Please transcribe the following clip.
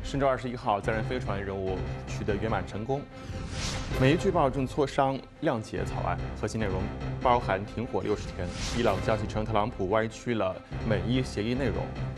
神舟21号载人飞船任务取得圆满成功。美伊据报正磋商谅解草案，核心内容包含停火60天。伊朗消息称，特朗普歪曲了美伊协议内容，